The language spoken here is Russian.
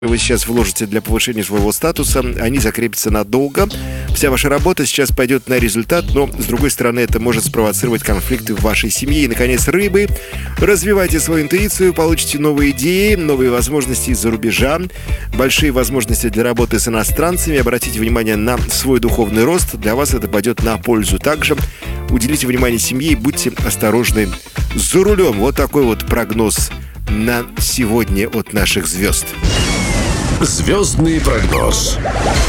вы сейчас вложите для повышения своего статуса, они закрепятся надолго. Вся ваша работа сейчас пойдет на результат, но, с другой стороны, это может спровоцировать конфликты в вашей семье. И, наконец, рыбы. Развивайте свою интуицию, получите новые идеи, новые возможности из-за рубежа, большие возможности для работы с иностранцами. Обратите внимание на свой духовный рост. Для вас это пойдет на пользу. Также уделите внимание семье и будьте осторожны за рулем. Вот такой вот прогноз на сегодня от наших звезд. Звездный прогноз.